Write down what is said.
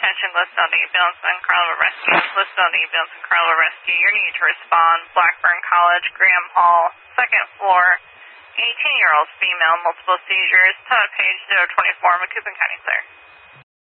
attention, listed on the ambulance and Carlisle Rescue. Listed on the ambulance and Carlisle Rescue. Your need to respond. Blackburn College, Graham Hall, second floor. 18-year-old female, multiple seizures. Page 024, Macoupin County, sir.